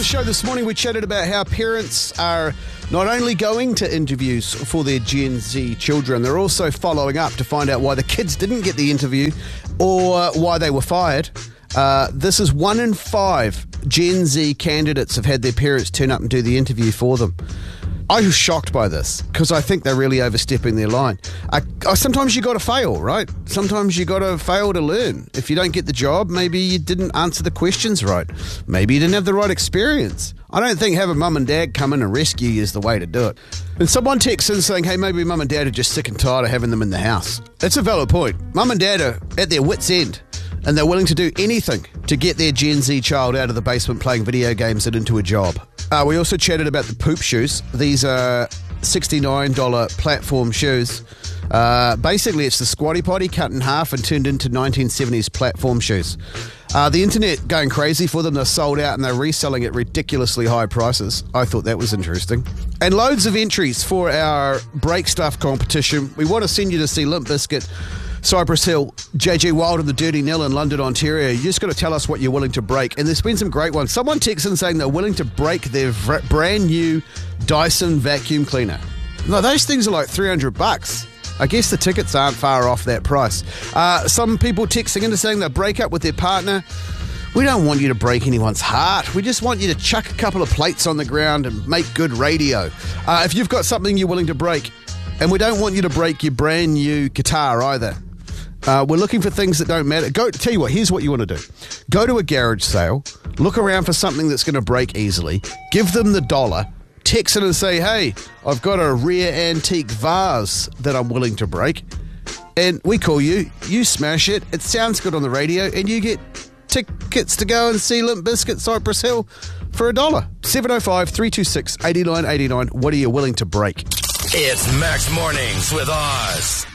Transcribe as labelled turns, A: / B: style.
A: show this morning, we chatted about how parents are not only going to interviews for their Gen Z children, they're also following up to find out why the kids didn't get the interview or why they were fired. This is 1 in 5 Gen Z candidates have had their parents turn up and do the interview for them. I was shocked by this because I think they're really overstepping their line. Sometimes you got to fail, right? Sometimes you got to fail to learn. If you don't get the job, maybe you didn't answer the questions right. Maybe you didn't have the right experience. I don't think having mum and dad come in and rescue you is the way to do it. And someone texts in saying, hey, maybe mum and dad are just sick and tired of having them in the house. That's a valid point. Mum and dad are at their wits' end, and they're willing to do anything to get their Gen Z child out of the basement playing video games and into a job. We also chatted about the poop shoes. These are $69 platform shoes. Basically, it's the squatty potty cut in half and turned into 1970s platform shoes. The internet going crazy for them. They're sold out and they're reselling at ridiculously high prices. I thought that was interesting. And loads of entries for our Break Stuff competition. We want to send you to see Limp Bizkit, Cypress Hill, JJ Wild and the Dirty Nil in London, Ontario. You just got to tell us what you're willing to break. And there's been some great ones. Someone texts in saying they're willing to break their brand new Dyson vacuum cleaner. No, those things are like $300. I guess the tickets aren't far off that price. Some people texting in saying they'll break up with their partner. We don't want you to break anyone's heart. We just want you to chuck a couple of plates on the ground and make good radio. If you've got something you're willing to break, and we don't want you to break your brand new guitar either. We're looking for things that don't matter. Tell you what, here's what you want to do. Go to a garage sale, look around for something that's going to break easily, give them the $1, text it and say, hey, I've got a rare antique vase that I'm willing to break. And we call you, you smash it, it sounds good on the radio, and you get tickets to go and see Limp Bizkit, Cypress Hill for $1. 705-326-8989. What are you willing to break?
B: It's Max Mornings with Oz.